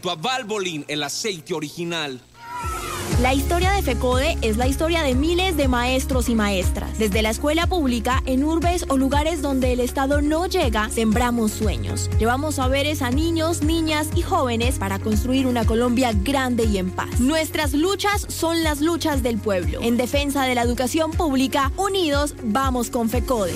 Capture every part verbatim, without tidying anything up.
A Valvoline, el aceite original. La historia de FECODE es la historia de miles de maestros y maestras. Desde la escuela pública, en urbes o lugares donde el Estado no llega, sembramos sueños. Llevamos saberes a niños, niñas y jóvenes para construir una Colombia grande y en paz. Nuestras luchas son las luchas del pueblo. En defensa de la educación pública, unidos, vamos con FECODE.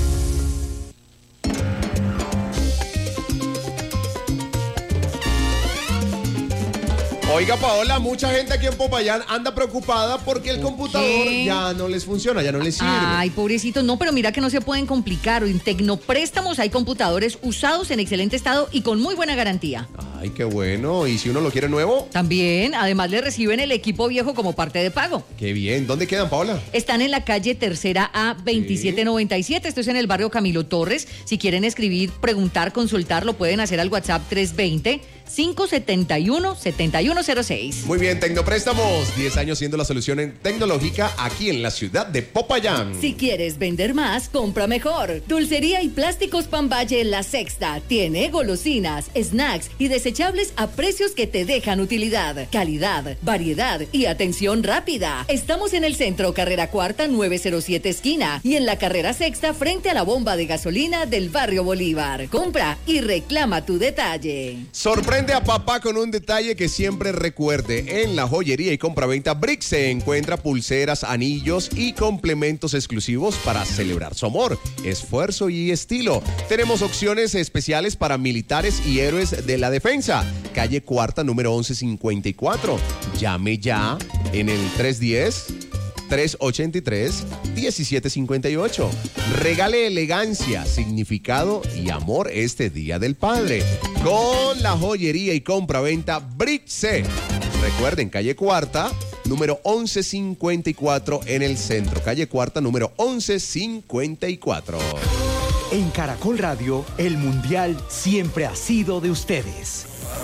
Oiga, Paola, mucha gente aquí en Popayán anda preocupada porque el computador ¿Qué? ya no les funciona, ya no les sirve. Ay, pobrecito, no, pero mira que no se pueden complicar. En Tecnopréstamos hay computadores usados en excelente estado y con muy buena garantía. Ay, qué bueno. ¿Y si uno lo quiere nuevo? También, además le reciben el equipo viejo como parte de pago. Qué bien. ¿Dónde quedan, Paola? Están en la calle Tercera A veintisiete noventa y siete. Esto es en el barrio Camilo Torres. Si quieren escribir, preguntar, consultar, lo pueden hacer al WhatsApp tres dos cero, cinco siete uno, siete uno cero seis. Muy bien, Tecnopréstamos, diez años siendo la solución en tecnológica aquí en la ciudad de Popayán. Si quieres vender más, compra mejor. Dulcería y Plásticos Pan Valle La Sexta tiene golosinas, snacks y desechables a precios que te dejan utilidad, calidad, variedad y atención rápida. Estamos en el centro, carrera cuarta novecientos siete esquina, y en la carrera sexta frente a la bomba de gasolina del barrio Bolívar. Compra y reclama tu detalle. Sorprende a papá con un detalle que siempre recuerde. En la joyería y compraventa Brick se encuentra pulseras, anillos y complementos exclusivos para celebrar su amor, esfuerzo y estilo. Tenemos opciones especiales para militares y héroes de la defensa. Calle Cuarta, número once cincuenta y cuatro. Llame ya en el tres uno cero, tres ocho tres, uno siete cinco ocho. Regale elegancia, significado y amor este Día del Padre con la joyería y compraventa Brick C. Recuerden, calle Cuarta, número once cincuenta y cuatro en el centro. Calle Cuarta, número once cincuenta y cuatro. En Caracol Radio, el Mundial siempre ha sido de ustedes.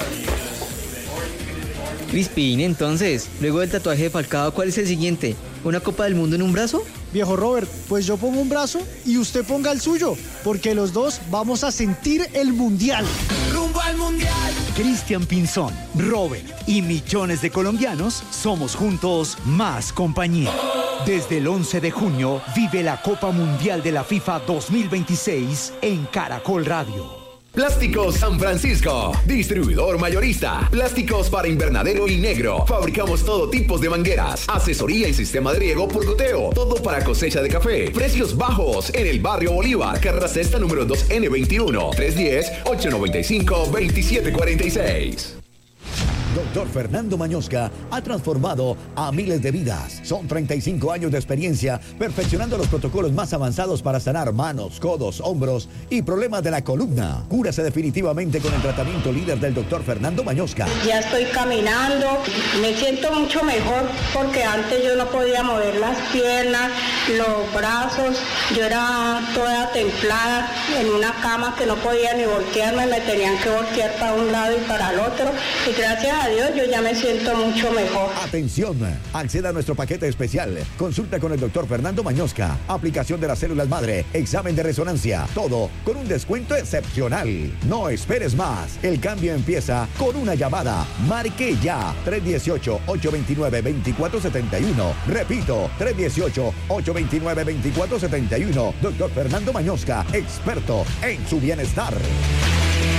Crispín, entonces, luego del tatuaje de Falcao, ¿cuál es el siguiente? ¿Una Copa del Mundo en un brazo? Viejo Robert, pues yo pongo un brazo y usted ponga el suyo, porque los dos vamos a sentir el Mundial. ¡Rumbo al Mundial! Cristian Pinzón, Robert y millones de colombianos somos juntos más compañía. Desde el once de junio, vive la Copa Mundial de la FIFA dos mil veintiséis en Caracol Radio. Plásticos San Francisco, distribuidor mayorista. Plásticos para invernadero y negro. Fabricamos todo tipo de mangueras, asesoría y sistema de riego por goteo. Todo para cosecha de café. Precios bajos en el barrio Bolívar. Carrera Sexta número dos N veintiuno. tres uno cero, ocho nueve cinco, dos siete cuatro seis. Doctor Fernando Mañosca ha transformado a miles de vidas. Son treinta y cinco años de experiencia perfeccionando los protocolos más avanzados para sanar manos, codos, hombros y problemas de la columna. Cúrase definitivamente con el tratamiento líder del doctor Fernando Mañosca. Ya estoy caminando, me siento mucho mejor porque antes yo no podía mover las piernas, los brazos, yo era toda templada en una cama que no podía ni voltearme, me tenían que voltear para un lado y para el otro, y gracias a Dios, yo ya me siento mucho mejor. Atención, acceda a nuestro paquete especial. Consulta con el doctor Fernando Mañosca. Aplicación de las células madre, examen de resonancia, todo con un descuento excepcional. No esperes más. El cambio empieza con una llamada. Marque ya. tres uno ocho, ocho dos nueve, dos cuatro siete uno. Repito, tres uno ocho, ocho dos nueve, dos cuatro siete uno. Doctor Fernando Mañosca, experto en su bienestar.